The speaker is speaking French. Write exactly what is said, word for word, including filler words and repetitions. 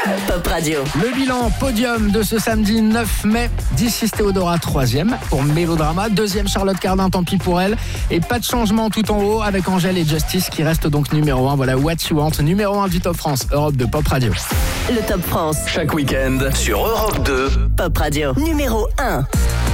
Pop Radio. Le bilan podium de ce samedi neuf mai. Dicis Théodora, troisième pour Mélodrama. Deuxième, Charlotte Cardin, tant pis pour elle. Et pas de changement tout en haut avec Angèle et Justice qui restent donc numéro un. Voilà, What You Want, numéro un du Top France, Europe de Pop Radio. Le Top France. Chaque week-end sur Europe deux. Pop Radio. Numéro un.